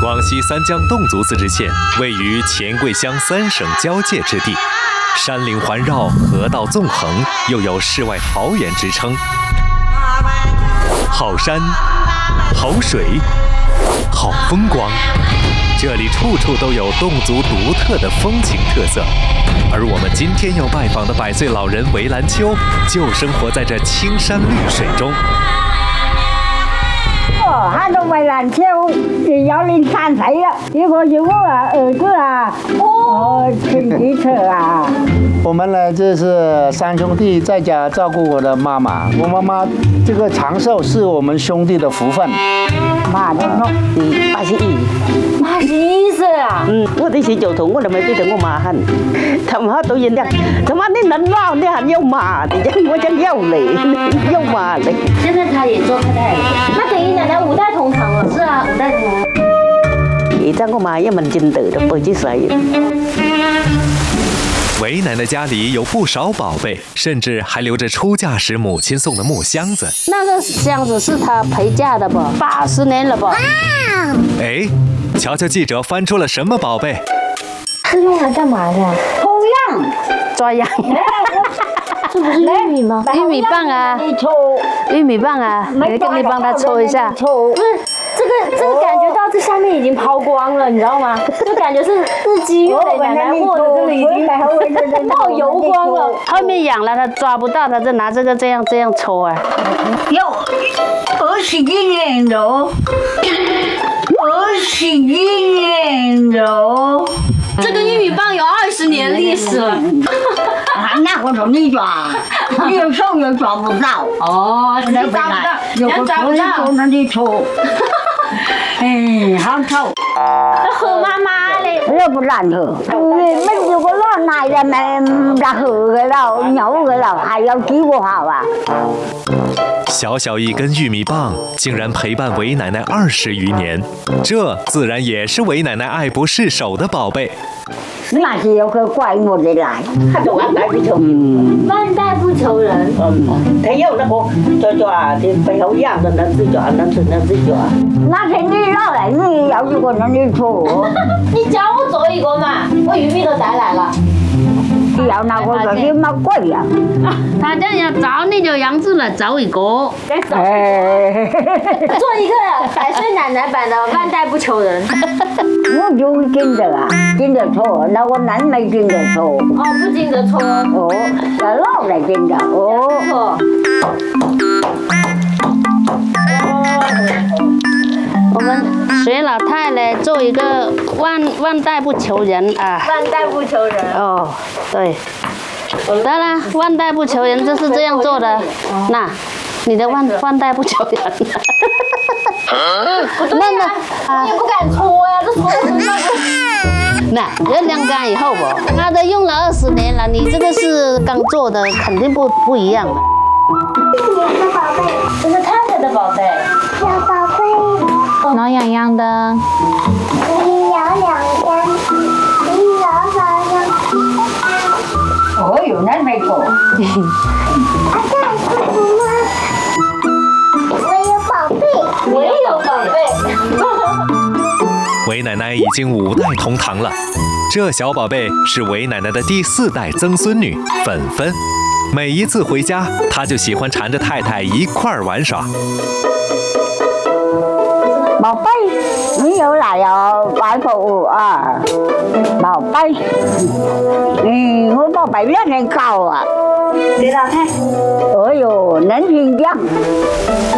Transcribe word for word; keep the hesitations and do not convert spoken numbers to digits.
广西三江侗族自治县位于黔桂湘三省交界之地，山林环绕，河道纵横，又有世外桃源之称。好山、好水、好风光，这里处处都有侗族独特的风情特色。而我们今天要拜访的百岁老人韦兰秋，就生活在这青山绿水中。 哦，他的韦兰秋也幺零三岁了，一个是我儿子啊，哦，亲戚车啊。 我们呢，这是三兄弟在家照顾我的妈妈。我妈妈这个长寿是我们兄弟的福分。 妈的， 嗯，八十一， 八十一歲啊！ 嗯，我哋是做同我哋咪俾到我媽恨，同下導演咧，同下啲人鬧你係要罵的，我講要嚟，要罵嚟。 現在他也做太太了，那等於奶奶五代同堂了。是啊，五代同堂。 而家我媽一問正道就背起晒。 韦奶奶家里有不少宝贝，甚至还留着出嫁时母亲送的木箱子。 那个箱子是她陪嫁的吧？八十年了吧？ 哎，瞧瞧记者翻出了什么宝贝？ 是用来干嘛的？ 抽样， 抓痒。这不是玉米吗？玉米棒啊， 你抽， 玉米棒啊，你跟你帮他抽一下。 抽， 不是这个这个感觉到这下面已经抛光了，你知道吗？就感觉是日积月累，奶奶握的这里已经冒油光了。后面痒了，他抓不到，他就拿这个这样这样抽啊。 有二十几年了，二十几年了。 这个玉米棒有二十年历史了。 啊，那我说你抓，有手也抓不到。 哦，你抓不到， 有个手就那里抽。哎，好臭。 喝妈妈嘞。 nó một lần hử mình dù có lo này là mẹ đã hử cái đầu nhấu cái đầu还要cứu我好啊。 小小一根玉米棒，竟然陪伴韦奶奶二十余年，这自然也是韦奶奶爱不释手的宝贝。 那是有个怪物的来， 他就万代不求人， 万代不求人。 嗯，他有那个抓抓的背后养的那只抓，那只那只抓。 那是你老来，你要如果能你做， 你教我做一个嘛，我玉米都带来了。 要那个就要么贵呀。 他这样找你就杨子了，找一个。 哎， 做一个百岁奶奶版的万代不求人。 我就会跟着啊，跟着做，那我男没跟着做。 哦，不经着搓。 哦，那老来跟着。哦。 我们学老太来做一个万万代不求人啊！万代不求人。哦，对。得了，万代不求人就是这样做的。那，你的万万代不求人。不对呀，我也不敢搓呀，这搓的是那要晾干以后不？他都用了二十年了，你这个是刚做的，肯定不不一样的。 你的宝贝， 这是太太的宝贝。 小宝贝， 挠痒痒的。 你咬两根，你咬两根。 哦哟，那没过。 啊，这是什么？我有宝贝， 我也有宝贝。 韦奶奶已经五代同堂了，这小宝贝是韦奶奶的第四代曾孙女粉粉。每一次回家，她就喜欢缠着太太一块儿玩耍。 宝贝，你又来哦，外婆啊，宝贝，嗯，我宝贝练很高啊。 给老太。 哎呦，能听讲。